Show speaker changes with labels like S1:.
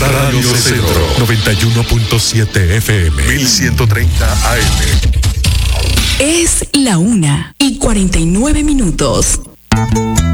S1: Radio Centro 91.7 FM 1130 AM.
S2: Es la 1:49.